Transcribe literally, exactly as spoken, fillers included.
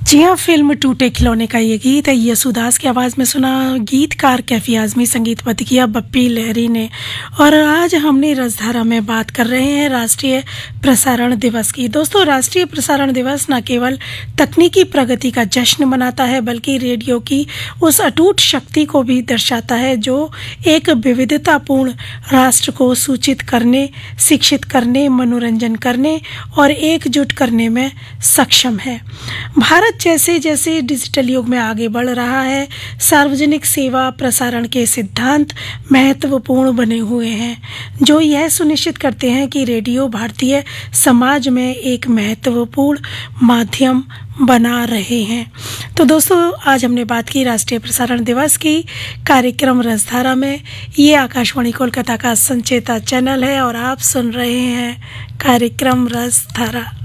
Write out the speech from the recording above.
जी हाँ, फ़िल्म टूटे खिलौने का ये गीत है यशुदास की आवाज़ में सुना। गीतकार कैफ़ी आज़मी, संगीतबद्ध किया बप्पी लहरी ने। और आज हमने रसधारा में बात कर रहे हैं राष्ट्रीय प्रसारण दिवस की। दोस्तों, राष्ट्रीय प्रसारण दिवस न केवल तकनीकी प्रगति का जश्न मनाता है, बल्कि रेडियो की उस अटूट शक्ति को भी दर्शाता है जो एक विविधतापूर्ण राष्ट्र को सूचित करने, शिक्षित करने, मनोरंजन करने और एकजुट करने में सक्षम है। भारत जैसे जैसे डिजिटल युग में आगे बढ़ रहा है, सार्वजनिक सेवा प्रसारण के सिद्धांत महत्वपूर्ण बने हुए हैं, जो यह सुनिश्चित करते हैं कि रेडियो भारतीय समाज में एक महत्वपूर्ण माध्यम बना रहे हैं। तो दोस्तों, आज हमने बात की राष्ट्रीय प्रसारण दिवस की कार्यक्रम रसधारा में। ये आकाशवाणी कोलकाता का संचेता चैनल है और आप सुन रहे हैं कार्यक्रम रसधारा।